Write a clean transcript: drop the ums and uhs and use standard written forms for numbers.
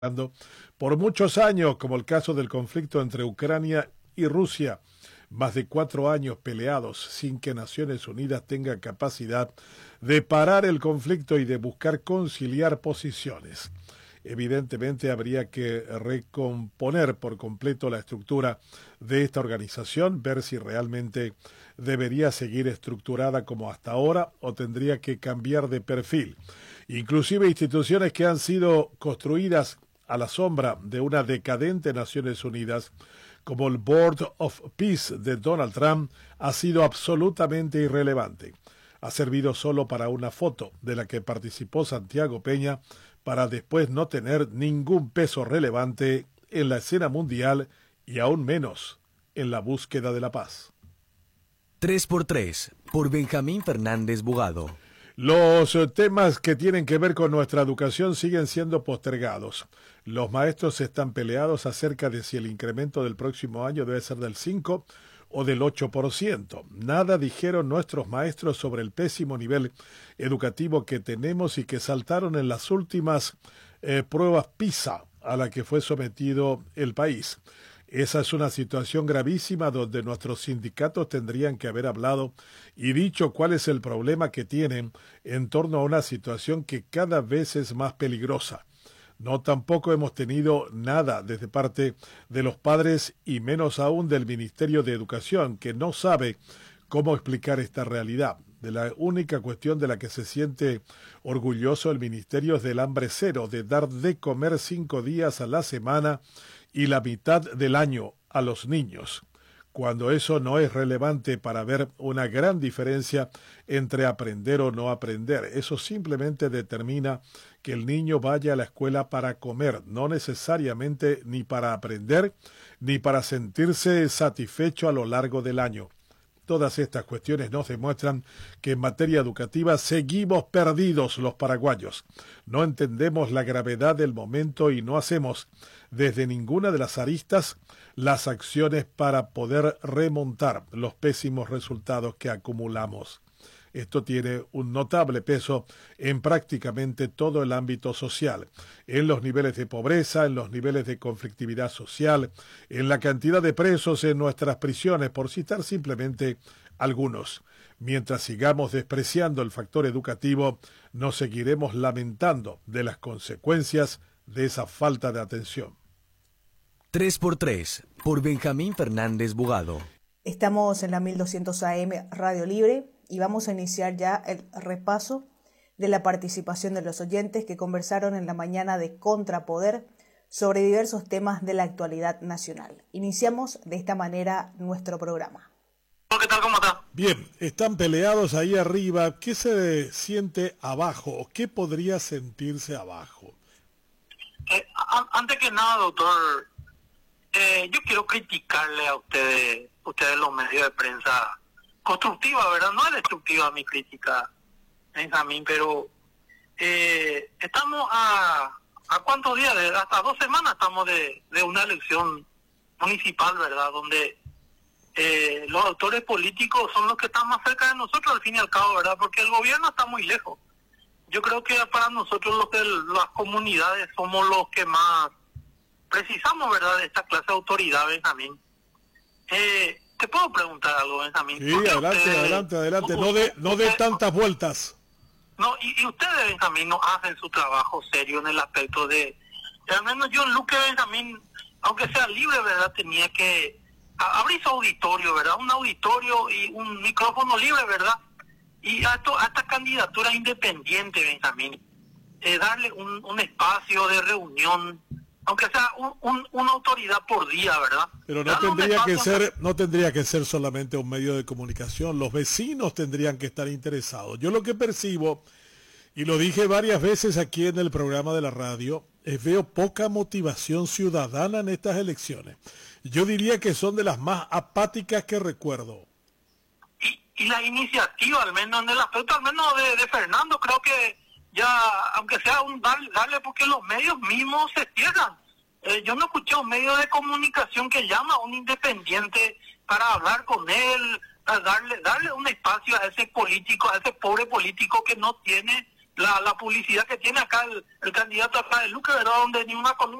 por muchos años, como el caso del conflicto entre Ucrania y Rusia, más de 4 años peleados sin que Naciones Unidas tenga capacidad de parar el conflicto y de buscar conciliar posiciones. Evidentemente habría que recomponer por completo la estructura de esta organización, ver si realmente debería seguir estructurada como hasta ahora o tendría que cambiar de perfil. Inclusive instituciones que han sido construidas a la sombra de una decadente Naciones Unidas, como el Board of Peace de Donald Trump, ha sido absolutamente irrelevante. Ha servido solo para una foto de la que participó Santiago Peña, para después no tener ningún peso relevante en la escena mundial y aún menos en la búsqueda de la paz. 3x3, por Benjamín Fernández Bugado. Los temas que tienen que ver con nuestra educación siguen siendo postergados. Los maestros están peleados acerca de si el incremento del próximo año debe ser del 5 o del 8%. Nada dijeron nuestros maestros sobre el pésimo nivel educativo que tenemos y que saltaron en las últimas pruebas PISA a la que fue sometido el país. Esa es una situación gravísima donde nuestros sindicatos tendrían que haber hablado y dicho cuál es el problema que tienen en torno a una situación que cada vez es más peligrosa. No, tampoco hemos tenido nada desde parte de los padres y menos aún del Ministerio de Educación, que no sabe cómo explicar esta realidad. De la única cuestión de la que se siente orgulloso el Ministerio es del hambre cero, de dar de comer 5 días a la semana y la mitad del año a los niños, cuando eso no es relevante para ver una gran diferencia entre aprender o no aprender. Eso simplemente determina que el niño vaya a la escuela para comer, no necesariamente ni para aprender, ni para sentirse satisfecho a lo largo del año. Todas estas cuestiones nos demuestran que en materia educativa seguimos perdidos los paraguayos. No entendemos la gravedad del momento y no hacemos desde ninguna de las aristas las acciones para poder remontar los pésimos resultados que acumulamos. Esto tiene un notable peso en prácticamente todo el ámbito social, en los niveles de pobreza, en los niveles de conflictividad social, en la cantidad de presos en nuestras prisiones, por citar simplemente algunos. Mientras sigamos despreciando el factor educativo, nos seguiremos lamentando de las consecuencias de esa falta de atención. 3x3, por Benjamín Fernández Bugado. Estamos en la 1200 AM Radio Libre y vamos a iniciar ya el repaso de la participación de los oyentes que conversaron en la mañana de Contrapoder sobre diversos temas de la actualidad nacional. Iniciamos de esta manera nuestro programa. ¿Qué tal? ¿Cómo está? Bien, están peleados ahí arriba. ¿Qué se siente abajo o qué podría sentirse abajo? Antes que nada, doctor, yo quiero criticarle a ustedes los medios de prensa constructiva, ¿verdad? No es destructiva mi crítica, Benjamín, pero estamos a ¿cuántos días? Hasta 2 semanas estamos de una elección municipal, ¿verdad? Donde los autores políticos son los que están más cerca de nosotros, al fin y al cabo, ¿verdad? Porque el gobierno está muy lejos. Yo creo que para nosotros las comunidades somos los que más precisamos, ¿verdad?, de esta clase de autoridad, Benjamín. ¿Te puedo preguntar algo, Benjamín? Sí, adelante. No de tantas vueltas. No, y ustedes, Benjamín, no hacen su trabajo serio en el aspecto de... Al menos yo, Luque, Benjamín, aunque sea libre, ¿verdad?, tenía que abrir su auditorio, ¿verdad? Un auditorio y un micrófono libre, ¿verdad? Y a esta candidatura independiente, Benjamín, darle un espacio de reunión, aunque sea una autoridad por día, ¿verdad? Pero no tendría que ser solamente un medio de comunicación. Los vecinos tendrían que estar interesados. Yo lo que percibo, y lo dije varias veces aquí en el programa de la radio, veo poca motivación ciudadana en estas elecciones. Yo diría que son de las más apáticas que recuerdo. Y la iniciativa, al menos en el aspecto, al menos de Fernando, creo que ya, aunque sea darle, porque los medios mismos se cierran. Yo no escuché un medio de comunicación que llama a un independiente para hablar con él, para darle un espacio a ese político, a ese pobre político que no tiene la publicidad que tiene acá el candidato acá de Luque, ¿verdad? Donde ni una columna